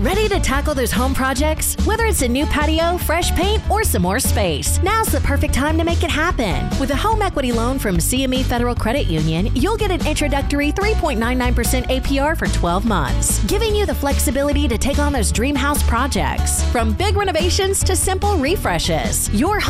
Ready to tackle those home projects? Whether it's a new patio, fresh paint, or some more space, now's the perfect time to make it happen. With a home equity loan from CME Federal Credit Union, you'll get an introductory 3.99% APR for 12 months, giving you the flexibility to take on those dream house projects. From big renovations to simple refreshes, your